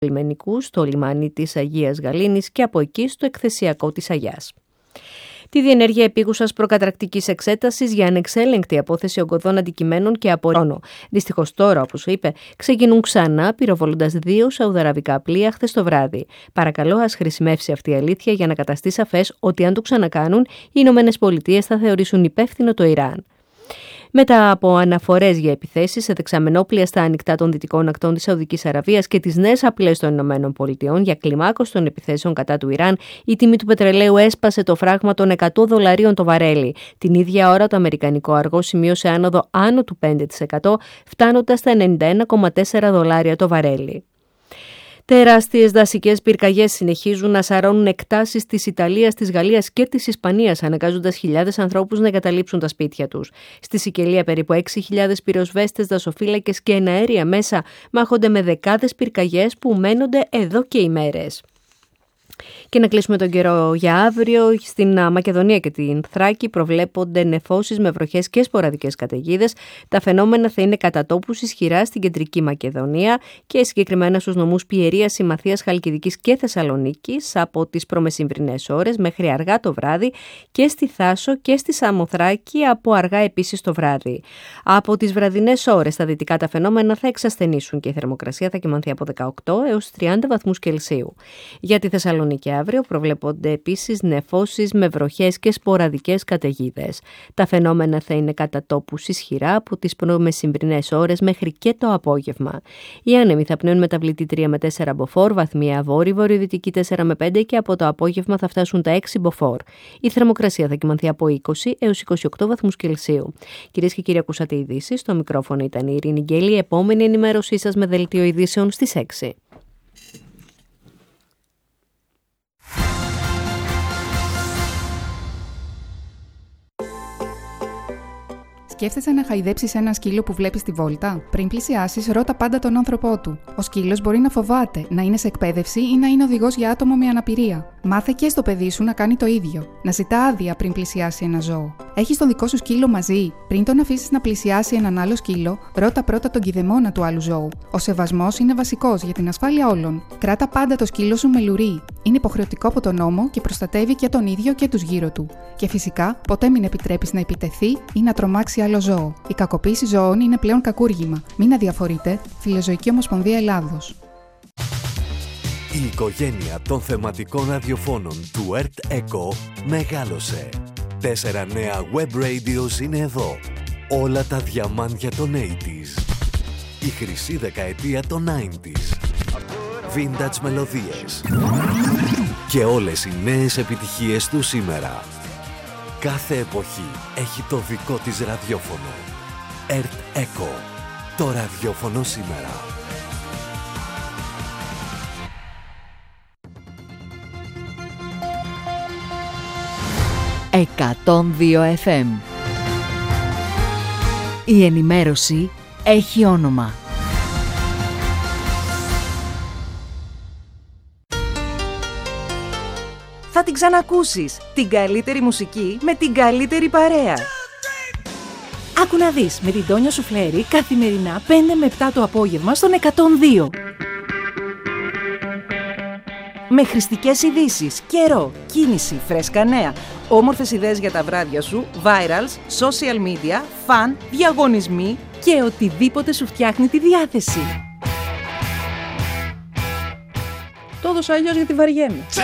λιμενικού στο λιμάνι της Αγίας Γαλήνης και από εκεί στο εκθεσιακό της Αγιάς. Τη διενέργεια επίγουσας προκαταρκτικής εξέτασης για ανεξέλεγκτη απόθεση ογκωδών αντικειμένων και απορρώνω. Δυστυχώς τώρα, όπως είπε, ξεκινούν ξανά πυροβολώντας 2 σαουδαραβικά πλοία χθες το βράδυ. Παρακαλώ, ας χρησιμεύσει αυτή η αλήθεια για να καταστεί σαφές ότι αν το ξανακάνουν, οι Ηνωμένες Πολιτείες θα θεωρήσουν υπεύθυνο το Ιράν. Μετά από αναφορές για επιθέσεις σε δεξαμενόπλια στα ανοιχτά των δυτικών ακτών της Σαουδικής Αραβίας και τις νέες απειλές των Ηνωμένων Πολιτειών για κλιμάκωση των επιθέσεων κατά του Ιράν, η τιμή του πετρελαίου έσπασε το φράγμα των $100 το βαρέλι. Την ίδια ώρα το αμερικανικό αργό σημείωσε άνοδο άνω του 5%, φτάνοντας στα $91,4 το βαρέλι. Τεράστιες δασικές πυρκαγιές συνεχίζουν να σαρώνουν εκτάσεις της Ιταλίας, της Γαλλίας και της Ισπανίας, αναγκάζοντας χιλιάδες ανθρώπους να εγκαταλείψουν τα σπίτια τους. Στη Σικελία περίπου 6.000 πυροσβέστες, δασοφύλακες και εναέρια μέσα μάχονται με δεκάδες πυρκαγιές που μένονται εδώ και ημέρες. Και να κλείσουμε τον καιρό για αύριο. Στην Μακεδονία και την Θράκη προβλέπονται νεφώσεις με βροχές και σποραδικές καταιγίδες. Τα φαινόμενα θα είναι κατά τόπους ισχυρά στην κεντρική Μακεδονία και συγκεκριμένα στους νομούς Πιερίας, Συμμαθίας, Χαλκιδικής και Θεσσαλονίκης από τις προμεσημβρινές ώρες μέχρι αργά το βράδυ και στη Θάσο και στη Σαμοθράκη από αργά επίσης το βράδυ. Από τις βραδινές ώρες στα δυτικά τα φαινόμενα θα εξασθενήσουν και η θερμοκρασία θα κυμανθεί από 18 έως 30 βαθμούς Κελσίου. Για τη Θεσσαλονίκη και αύριο προβλέπονται επίσης νεφώσεις με βροχές και σποραδικές καταιγίδες. Τα φαινόμενα θα είναι κατά τόπους ισχυρά από τις προμεσημβρινές ώρες μέχρι και το απόγευμα. Οι άνεμοι θα πνέουν μεταβλητή 3 με 4 μποφόρ, βαθμία βόρειο-βορειοδυτική 4 με 5 και από το απόγευμα θα φτάσουν τα 6 μποφόρ. Η θερμοκρασία θα κυμανθεί από 20 έως 28 βαθμούς Κελσίου. Κυρίες και κύριοι, ακούσατε ειδήσεις. Στο μικρόφωνο ήταν η Ειρήνη Γκέλη. Επόμενη ενημέρωσή σας με δελτίο ειδήσεων στις 6. Σκέφτεσαι να χαϊδέψεις ένα σκύλο που βλέπεις στη βόλτα? Πριν πλησιάσεις, ρώτα πάντα τον άνθρωπό του. Ο σκύλος μπορεί να φοβάται, να είναι σε εκπαίδευση ή να είναι οδηγός για άτομο με αναπηρία. Μάθε και στο παιδί σου να κάνει το ίδιο. Να ζητά άδεια πριν πλησιάσει ένα ζώο. Έχεις τον δικό σου σκύλο μαζί? Πριν τον αφήσεις να πλησιάσει έναν άλλο σκύλο, ρώτα πρώτα τον κηδεμόνα του άλλου ζώου. Ο σεβασμός είναι βασικός για την ασφάλεια όλων. Κράτα πάντα το σκύλο σου με λουρί. Είναι υποχρεωτικό από τον νόμο και προστατεύει και τον ίδιο και τους γύρω του. Και φυσικά, ποτέ μην επιτρέπεις να επιτεθεί ή να τρομάξει άλλο ζώο. Η κακοποίηση ζώων είναι πλέον κακούργημα. Μην αδιαφορείτε. Φιλοζωική Ομοσπονδία Ελλάδος. Η οικογένεια των θεματικών ραδιοφώνων του Earth Echo μεγάλωσε. 4 νέα web radios είναι εδώ. Όλα τα διαμάντια των 80s. Η χρυσή δεκαετία των 90s. Vintage μελωδίες. Και όλες οι νέες επιτυχίες του σήμερα. Κάθε εποχή έχει το δικό της ραδιόφωνο. Earth Echo. Το ραδιόφωνο σήμερα. «102 FM». Η ενημέρωση έχει όνομα. Θα την ξανακούσεις. Την καλύτερη μουσική με την καλύτερη παρέα. Άκου να δεις με την Τόνια Σουφλέρη καθημερινά 5 με 7 το απόγευμα στον 102. Με χρηστικές ειδήσεις, καιρό, κίνηση, φρέσκα νέα, όμορφες ιδέες για τα βράδια σου, virals, social media, φαν, διαγωνισμοί και οτιδήποτε σου φτιάχνει τη διάθεση. Το έδωσα αλλιώς γιατί βαριέμαι.